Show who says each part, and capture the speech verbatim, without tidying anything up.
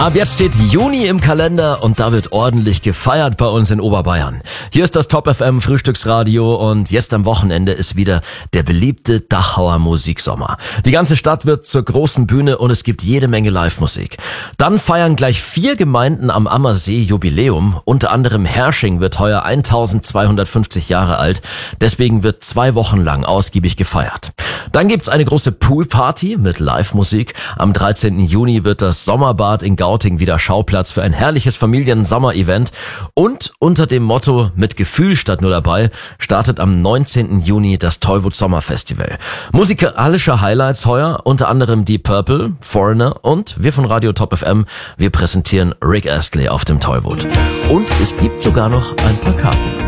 Speaker 1: Ab jetzt steht Juni im Kalender und da wird ordentlich gefeiert bei uns in Oberbayern. Hier ist das Top F M Frühstücksradio und jetzt am Wochenende ist wieder der beliebte Dachauer Musiksommer. Die ganze Stadt wird zur großen Bühne und es gibt jede Menge Live-Musik. Dann feiern gleich vier Gemeinden am Ammersee Jubiläum. Unter anderem Hersching wird heuer eintausendzweihundertfünfzig Jahre alt. Deswegen wird zwei Wochen lang ausgiebig gefeiert. Dann gibt's eine große Poolparty mit Live-Musik. Am dreizehnten Juni wird das Sommerbad in Gauting wieder Schauplatz für ein herrliches Familien-Sommer-Event. Und unter dem Motto mit Gefühl statt nur dabei startet am neunzehnten Juni das Tollwood Sommerfestival. Musikalische Highlights heuer, unter anderem Deep Purple, Foreigner und wir von Radio Top F M. Wir präsentieren Rick Astley auf dem Tollwood. Und es gibt sogar noch ein paar Karten.